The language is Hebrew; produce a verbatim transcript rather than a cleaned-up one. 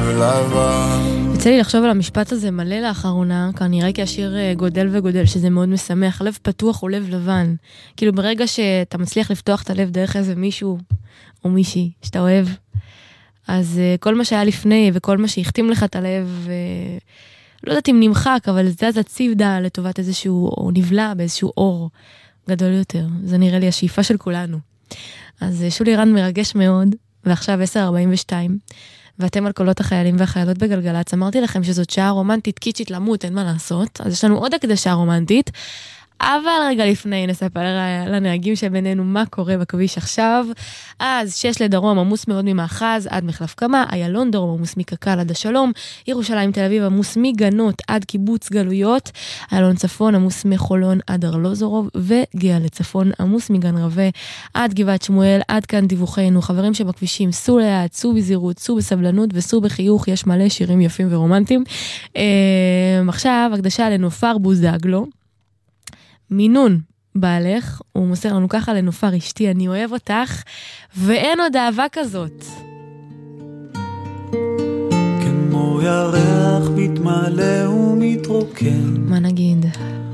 לבן. יצא לי לחשוב על המשפט הזה מלא לאחרונה, כנראה כי השיר גודל וגודל, שזה מאוד משמח. לב פתוח הוא לב לבן. כאילו ברגע שאתה מצליח לפתוח את הלב דרך איזה מישהו או מישהי שאתה אוהב, אז כל מה שהיה לפני וכל מה שהחתים לך את הלב, לא יודעת אם נמחק, אבל זה זז הצידה לטובת איזשהו, או נבלע באיזשהו אור גדול יותר. זה נראה לי השאיפה של כולנו. אז שולי רן מרגש מאוד, ועכשיו עשר ארבעים ושתיים, ואתם על קולות החיילים והחיילות בגלגלץ. אמרתי לכם שזאת שעה רומנטית, קיצ'ית למות, אין מה לעשות. אז יש לנו עוד הקדשה רומנטית, אבל רגע לפני נספר לנהגים שבינינו מה קורה בכביש עכשיו. אז שש לדרום עמוס מאוד ממאחז עד מחלף קמה, איילון דרום עמוס מקקל עד השלום, ירושלים תל אביב עמוס מגנות עד קיבוץ גלויות, איילון צפון עמוס מחולון עד ארלוזורוב, וגאה לצפון עמוס מגן רווה עד גבעת שמואל. עד כאן דיווחנו. חברים שבכבישים, סעו לאט, סעו בזהירות, סעו בסבלנות וסעו בחיוך, יש מלא שירים יפים ורומנטיים. עכשיו הקדשה לנופר בוזגלו מינון בעלך, הוא מוסר לנו ככה: לנופר אשתי, אני אוהב אותך, ואין עוד אהבה כזאת. כמו ירח מתמלא ומתרוקן, מה נגיד?